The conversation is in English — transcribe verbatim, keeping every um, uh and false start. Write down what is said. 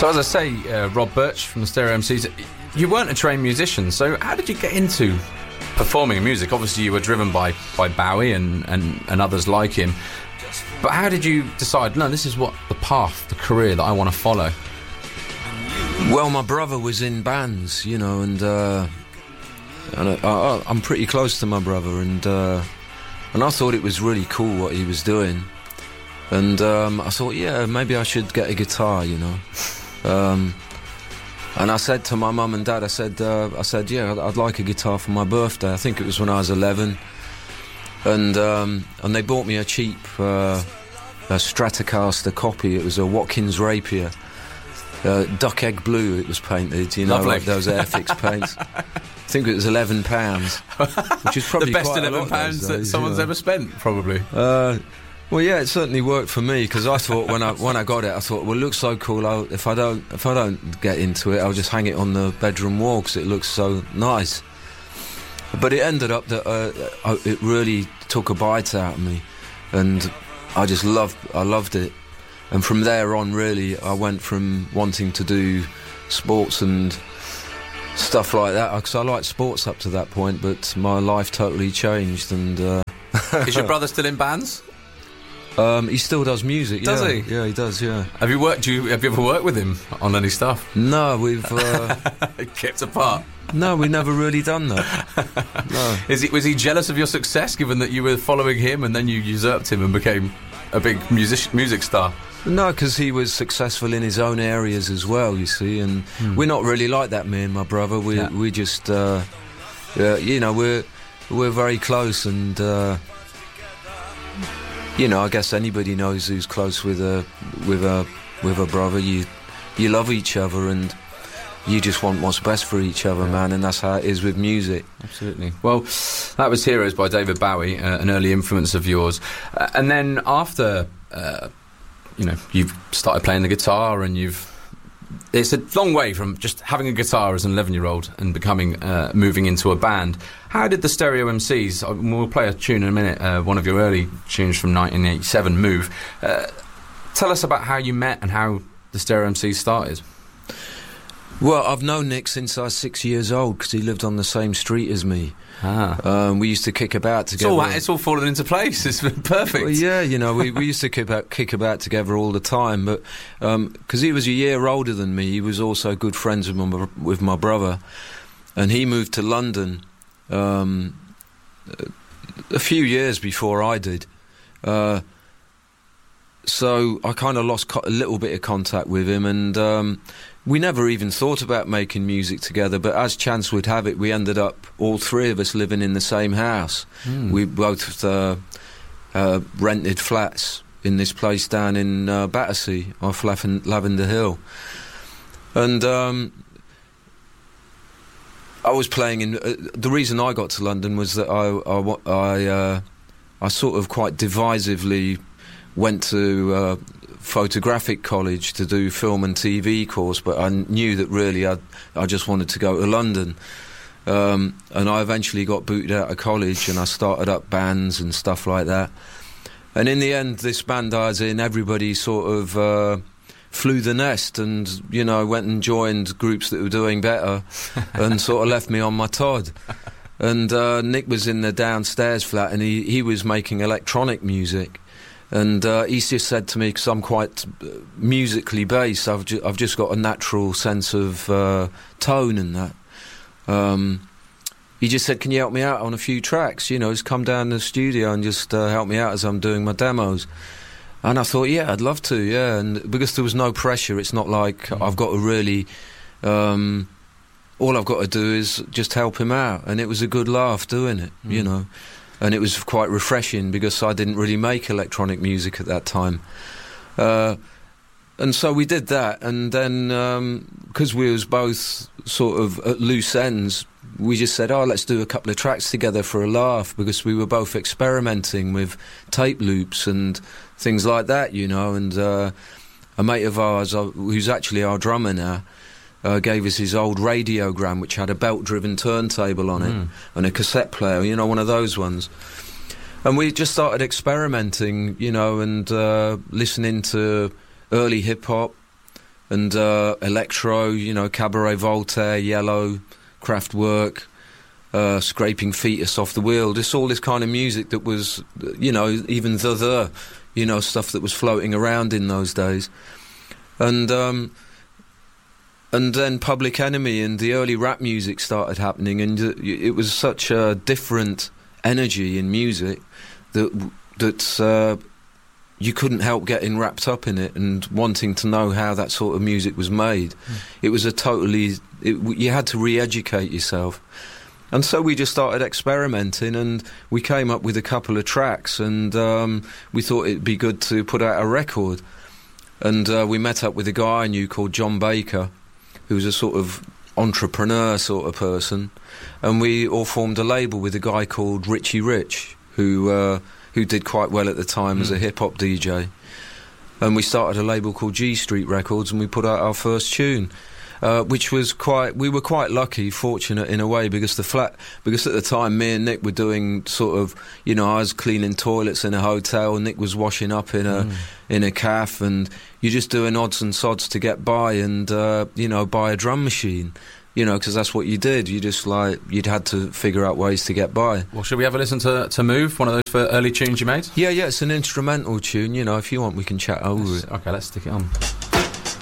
So as I say, uh, Rob Birch from the Stereo M Cs, you weren't a trained musician, so how did you get into performing music? Obviously you were driven by, by Bowie and, and, and others like him, but how did you decide, no, this is what the path, the career that I want to follow? Well, my brother was in bands, you know, and, uh, and I, I, I'm pretty close to my brother, and uh, and I thought it was really cool what he was doing, and um, I thought, yeah, maybe I should get a guitar, you know. Um, and I said to my mum and dad, I said, uh, I said, yeah, I'd, I'd like a guitar for my birthday. I think it was when I was eleven, and um, and they bought me a cheap uh, a Stratocaster copy. It was a Watkins Rapier. Uh, duck egg blue it was painted, you know, Lovely. like those Airfix paints. I think it was eleven pounds, which is probably the best quite eleven pounds that days, someone's yeah. ever spent, probably. Uh, well, yeah, it certainly worked for me, because I thought when I when I got it, I thought, well, it looks so cool. I'll, if I don't if I don't get into it, I'll just hang it on the bedroom wall because it looks so nice. But it ended up that uh, it really took a bite out of me, and I just loved I loved it. And from there on, really, I went from wanting to do sports and stuff like that, because I liked sports up to that point, but my life totally changed. And uh, Is your brother still in bands? um, he still does music. Does yeah. he? Yeah, he does. Yeah. Have you worked? Do you, have you ever worked with him on any stuff? No, we've uh, Kept apart. no, we've never really done that. No. Is he, was he jealous of your success, given that you were following him and then you usurped him and became a big music music star? No, because he was successful in his own areas as well, you see, and mm. we're not really like that, me and my brother. We yeah. we just, uh, uh, you know, we're we're very close, and uh, you know, I guess anybody knows who's close with a with a with a brother. You you love each other, and you just want what's best for each other, yeah. man, and that's how it is with music. Absolutely. Well, that was Heroes by David Bowie, uh, an early influence of yours, uh, and then after. Uh, You know, you've started playing the guitar, and you've. It's a long way from just having a guitar as an eleven-year-old and becoming, uh, moving into a band. How did the Stereo M Cs? Uh, we'll play a tune in a minute. Uh, one of your early tunes from nineteen eighty-seven, "Move." Uh, tell us about how you met and how the Stereo M Cs started. Well, I've known Nick since I was six years old, because he lived on the same street as me. Ah. Um, we used to kick about together. It's all, it's all fallen into place. It's been perfect. Well, yeah, you know, we, we used to kick about, kick about together all the time. But because um, he was a year older than me, he was also good friends with my, with my brother. And he moved to London um, a few years before I did. Uh, so I kind of lost co- a little bit of contact with him, and... Um, we never even thought about making music together, but as chance would have it, we ended up, all three of us, living in the same house. Mm. We both uh, uh, rented flats in this place down in uh, Battersea, off Lav- Lavender Hill. And um, I was playing in... Uh, the reason I got to London was that I, I, I, uh, I sort of quite divisively went to... Uh, photographic college to do film and T V course, but I knew that really I I just wanted to go to London, um, and I eventually got booted out of college, and I started up bands and stuff like that. And in the end, this band I was in, everybody sort of uh, flew the nest, and you know, went and joined groups that were doing better, and sort of left me on my Todd. And uh, Nick was in the downstairs flat, and he he was making electronic music. And uh, he just said to me, because I'm quite uh, musically based, I've, ju- I've just got a natural sense of uh, tone and that. Um, he just said, can you help me out on a few tracks? You know, just come down to the studio and just uh, help me out as I'm doing my demos. And I thought, yeah, I'd love to, yeah. And because there was no pressure, it's not like mm. I've got to really... Um, all I've got to do is just help him out. And it was a good laugh doing it, mm. you know. And it was quite refreshing, because I didn't really make electronic music at that time. Uh, and so we did that, and then, because um, we was both sort of at loose ends, we just said, oh, let's do a couple of tracks together for a laugh, because we were both experimenting with tape loops and things like that, you know, and uh, a mate of ours, uh, who's actually our drummer now, Uh, gave us his old radiogram, which had a belt-driven turntable on it, mm. and a cassette player, you know, one of those ones. And we just started experimenting, you know, and uh, listening to early hip-hop, and uh, electro, you know, Cabaret Voltaire, Yellow, Kraftwerk, uh, Scraping Fetus Off the Wheel, just all this kind of music that was, you know, even the, the, you know, stuff that was floating around in those days. And um, and then Public Enemy and the early rap music started happening, and uh, it was such a different energy in music that that uh, you couldn't help getting wrapped up in it and wanting to know how that sort of music was made. Mm. It was a totally... It, you had to re-educate yourself. And so we just started experimenting, and we came up with a couple of tracks, and um, we thought it'd be good to put out a record. And uh, we met up with a guy I knew called John Baker, who was a sort of entrepreneur sort of person, and we all formed a label with a guy called Richie Rich, who uh, who did quite well at the time mm. as a hip-hop D J. And we started a label called G Street Records, and we put out our first tune. Uh, which was quite, we were quite lucky, fortunate in a way, because the flat, because at the time me and Nick were doing sort of, you know, I was cleaning toilets in a hotel, Nick was washing up in a, mm. in a cafe, and you're just doing odds and sods to get by, and, uh, you know, buy a drum machine, you know, because that's what you did. You just like, you'd had to figure out ways to get by. Well, should we have a listen to, to Move, one of those early tunes you made? Yeah, yeah, it's an instrumental tune, you know, if you want we can chat over let's, it. Okay, let's stick it on.